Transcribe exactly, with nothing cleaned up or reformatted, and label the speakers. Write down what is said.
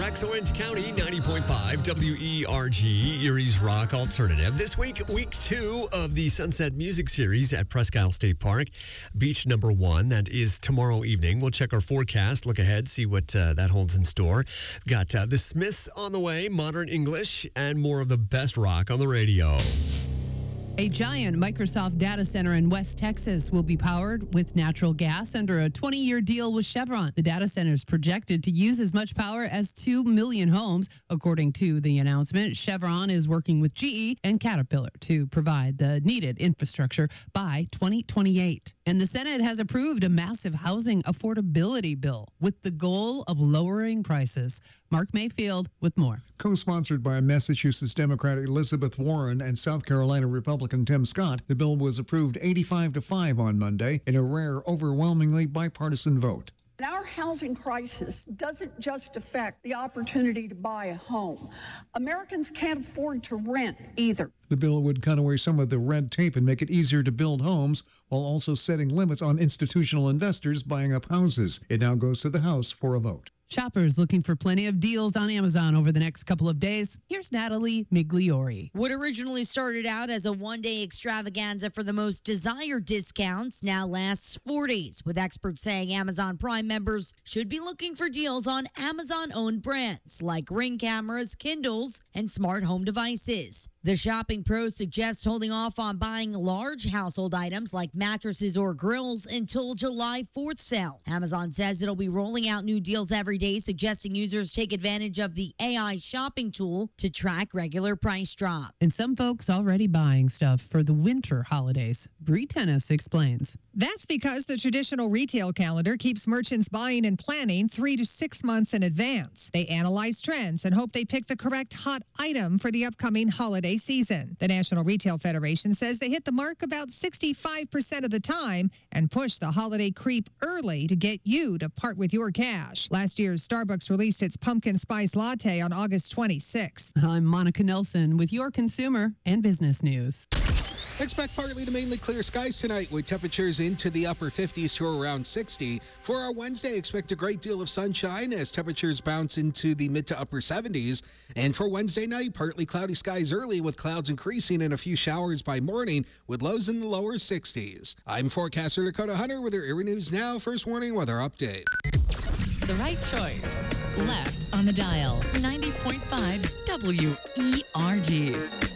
Speaker 1: Rex Orange County, ninety point five W E R G, Erie's Rock Alternative. This week, week two of the Sunset Music Series at Presque Isle State Park, beach number one. That is tomorrow evening. We'll check our forecast, look ahead, see what uh, that holds in store. We've got uh, the Smiths on the way, modern English, and more of the best rock on the radio.
Speaker 2: A giant Microsoft data center in West Texas will be powered with natural gas under a twenty-year deal with Chevron. The data center is projected to use as much power as two million homes. According to the announcement, Chevron is working with G E and Caterpillar to provide the needed infrastructure by twenty twenty-eight. And the Senate has approved a massive housing affordability bill with the goal of lowering prices. Mark Mayfield with more.
Speaker 3: Co-sponsored by Massachusetts Democrat Elizabeth Warren and South Carolina Republican Tim Scott, the bill was approved eighty-five to five on Monday in a rare, overwhelmingly bipartisan vote.
Speaker 4: Our housing crisis doesn't just affect the opportunity to buy a home. Americans can't afford to rent either.
Speaker 3: The bill would cut away some of the red tape and make it easier to build homes while also setting limits on institutional investors buying up houses. It now goes to the House for a vote.
Speaker 2: Shoppers looking for plenty of deals on Amazon over the next couple of days. Here's Natalie Migliori.
Speaker 5: What originally started out as a one-day extravaganza for the most desired discounts now lasts four days, with experts saying Amazon Prime members should be looking for deals on Amazon-owned brands like Ring cameras, Kindles, and smart home devices. The shopping pro suggests holding off on buying large household items like mattresses or grills until July fourth sale. Amazon says it'll be rolling out new deals every day, suggesting users take advantage of the A I shopping tool to track regular price drop.
Speaker 2: And some folks already buying stuff for the winter holidays. Bree Tennis explains.
Speaker 6: That's because the traditional retail calendar keeps merchants buying and planning three to six months in advance. They analyze trends and hope they pick the correct hot item for the upcoming holiday season. The National Retail Federation says they hit the mark about sixty-five percent of the time and push the holiday creep early to get you to part with your cash. Last year, Starbucks released its pumpkin spice latte on August twenty-sixth.
Speaker 2: I'm Monica Nelson with your consumer and business news.
Speaker 7: Expect partly to mainly clear skies tonight with temperatures into the upper fifties to around sixty. For our Wednesday, expect a great deal of sunshine as temperatures bounce into the mid to upper seventies. And for Wednesday night, partly cloudy skies early with clouds increasing and a few showers by morning with lows in the lower sixties. I'm forecaster Dakota Hunter with your Erie News Now First Warning Weather Update.
Speaker 8: The right choice. Left on the dial. ninety point five W E R G.